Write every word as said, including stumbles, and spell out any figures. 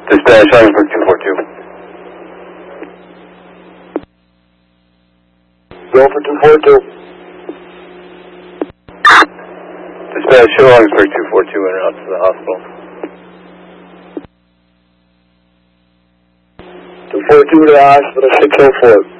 Dispatch, Williamsburg two four two. Go for two four two. Dispatch, Williamsburg two four two, en route to the hospital. two four two to the hospital, six oh four.